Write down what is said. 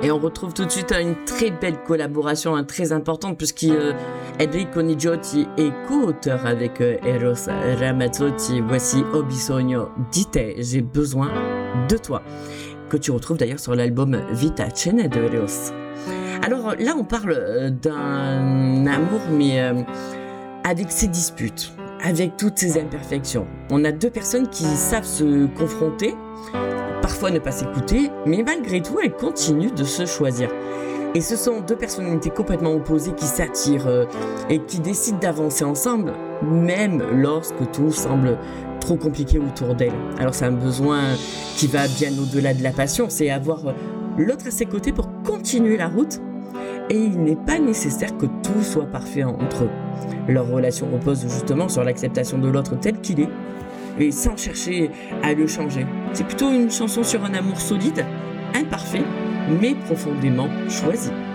Et on retrouve tout de suite une très belle collaboration, très importante, puisqu'il Enrico Nigiotti est co-auteur avec Eros Ramazzotti. Voici Ho bisogno di te, j'ai besoin de toi, que tu retrouves d'ailleurs sur l'album Vitacene de Eros. Alors là, on parle d'un amour, mais avec ses disputes, avec toutes ses imperfections. On a deux personnes qui savent se confronter, parfois ne pas s'écouter, mais malgré tout, elles continuent de se choisir. Et ce sont deux personnalités complètement opposées qui s'attirent et qui décident d'avancer ensemble, même lorsque tout semble trop compliqué autour d'elles. Alors c'est un besoin qui va bien au-delà de la passion, c'est avoir l'autre à ses côtés pour continuer la route. Et il n'est pas nécessaire que tout soit parfait entre eux. Leur relation repose justement sur l'acceptation de l'autre tel qu'il est, et sans chercher à le changer. C'est plutôt une chanson sur un amour solide, imparfait, mais profondément choisi.